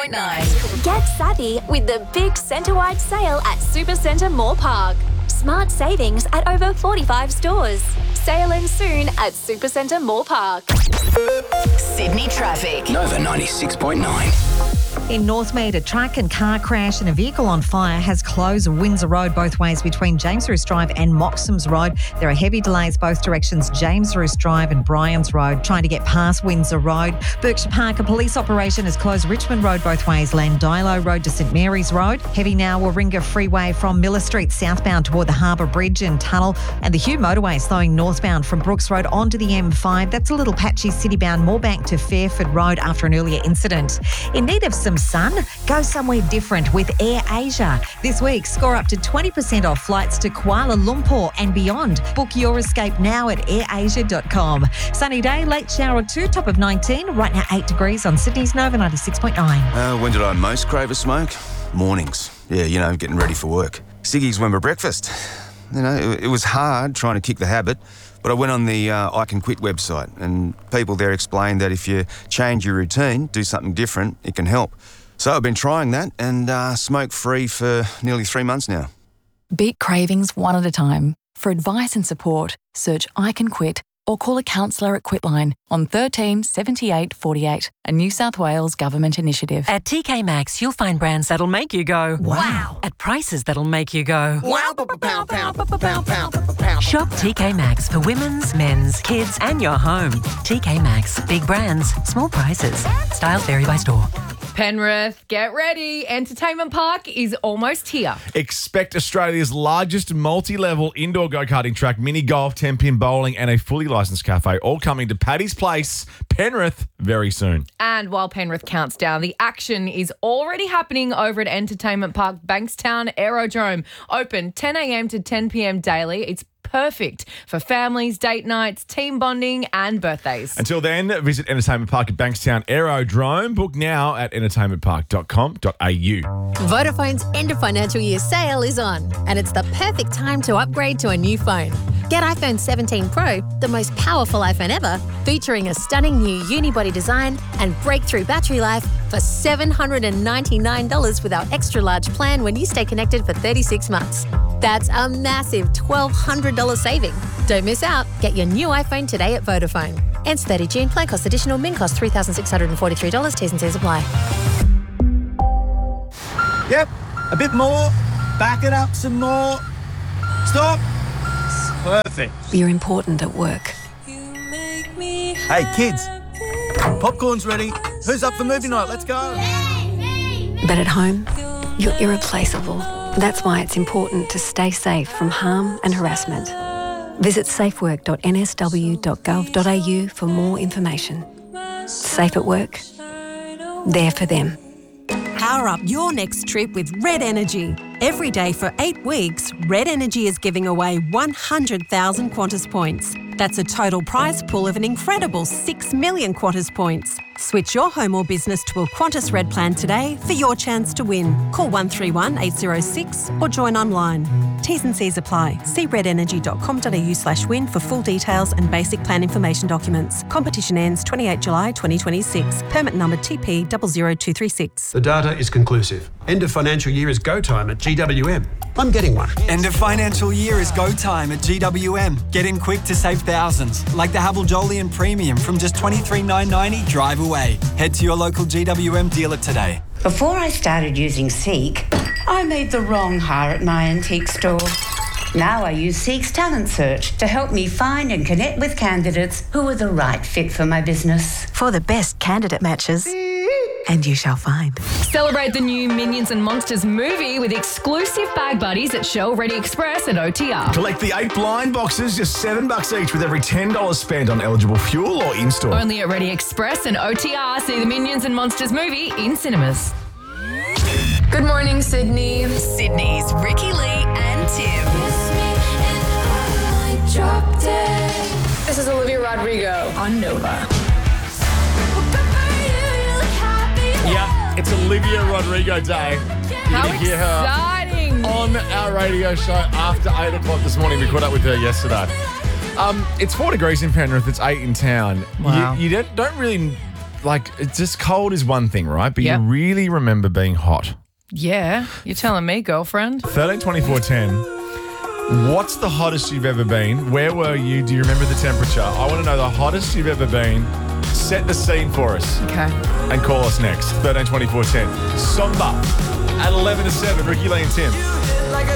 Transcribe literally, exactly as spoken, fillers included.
point nine. Get savvy with the big centre-wide sale at Supercentre Moore Park. Smart savings at over forty-five stores. Sale ends soon at Supercentre Moore Park. Sydney traffic. Nova ninety-six point nine. In Northmead, a truck and car crash and a vehicle on fire has closed Windsor Road both ways between James Roos Drive and Moxham's Road. There are heavy delays both directions, James Roos Drive and Bryans Road, trying to get past Windsor Road. Berkshire Park, a police operation has closed Richmond Road both ways, Landilo Road to St Mary's Road. Heavy now, Warringah Freeway from Miller Street southbound toward the Harbour Bridge and Tunnel, and the Hugh Motorway slowing northbound from Brooks Road onto the M five. That's a little patchy citybound Moorebank to Fairford Road after an earlier incident. In need of some sun? Go somewhere different with Air Asia. This week, score up to twenty percent off flights to Kuala Lumpur and beyond. Book your escape now at air asia dot com. Sunny day, late shower or two, top of nineteen. Right now, eight degrees on Sydney's Nova ninety-six point nine. Uh, when did I most crave a smoke? Mornings. Yeah, you know, getting ready for work. Siggy's went for breakfast. You know, it, it was hard trying to kick the habit, but I went on the uh, I Can Quit website, and people there explained that if you change your routine, do something different, it can help. So I've been trying that and uh, smoke-free for nearly three months now. Beat cravings one at a time. For advice and support, search I Can Quit or call a counsellor at Quitline on thirteen seventy-eight forty-eight, a New South Wales government initiative. At T K Maxx, you'll find brands that'll make you go, wow, at prices that'll make you go, wow, pow, pow, pow, pow, pow, pow. Shop T K Maxx for women's, men's, kids and your home. T K Maxx, big brands, small prices. Styles vary by store. Penrith, get ready. Entertainment Park is almost here. Expect Australia's largest multi-level indoor go-karting track, mini golf, ten-pin bowling and a fully licensed cafe, all coming to Paddy's Place, Penrith, very soon. And while Penrith counts down, the action is already happening over at Entertainment Park Bankstown Aerodrome. Open ten a.m. to ten p.m. daily. It's perfect for families, date nights, team bonding and birthdays. Until then, visit Entertainment Park at Bankstown Aerodrome. Book now at entertainment park dot com dot a u. Vodafone's end of financial year sale is on, and it's the perfect time to upgrade to a new phone. Get iPhone seventeen Pro, the most powerful iPhone ever, featuring a stunning new unibody design and breakthrough battery life for seven hundred ninety-nine dollars with our extra large plan when you stay connected for thirty-six months. That's a massive twelve hundred dollars saving. Don't miss out. Get your new iPhone today at Vodafone. Ends thirtieth of June. Plan cost additional. Min cost three thousand six hundred forty-three dollars. T's and C's apply. Yep, a bit more. Back it up some more. Stop. Perfect. You're important at work. Hey, kids. Popcorn's ready. Who's up for movie night? Let's go. But at home, you're irreplaceable. That's why it's important to stay safe from harm and harassment. Visit safework dot n s w dot gov dot a u for more information. Safe at work, there for them. Power up your next trip with Red Energy. Every day for eight weeks, Red Energy is giving away one hundred thousand Qantas points. That's a total prize pool of an incredible six million Qantas points. Switch your home or business to a Qantas Red plan today for your chance to win. Call one three one eight zero six or join online. T's and C's apply. See red energy dot com dot a u slash win for full details and basic plan information documents. Competition ends twenty-eighth of July twenty twenty-six. Permit number T P zero zero two three six. The data is conclusive. End of financial year is go time at G W M. I'm getting one. End of financial year is go time at G W M. Get in quick to save thousands, like the Havel Jolyon Premium from just twenty-three thousand nine hundred ninety. Drive away. Head to your local G W M dealer today. Before I started using Seek, I made the wrong hire at my antique store. Now I use Seek's Talent Search to help me find and connect with candidates who are the right fit for my business. For the best candidate matches, and you shall find. Celebrate the new Minions and Monsters movie with exclusive bag buddies at Shell Ready Express and O T R. Collect the eight blind boxes, just seven bucks each with every ten dollars spent on eligible fuel or in-store. Only at Ready Express and O T R. See the Minions and Monsters movie in cinemas. Good morning, Sydney. Sydney's Ricky Lee and Tim. This is Olivia Rodrigo on Nova. Yeah, it's Olivia Rodrigo Day. How You're gonna hear her exciting! on our radio show after eight o'clock this morning. We caught up with her yesterday. Um, it's four degrees in Penrith. It's eight in town. Wow. You, you don't, don't really like, it's just cold is one thing, right? But Yep. you really remember being hot. Yeah, you're telling me, girlfriend. thirteen twenty-four ten. What's the hottest you've ever been? Where were you? Do you remember the temperature? I want to know the hottest you've ever been. Set the scene for us. Okay. And call us next. thirteen twenty-four ten. Somba at eleven to seven. Ricky Lee and Tim.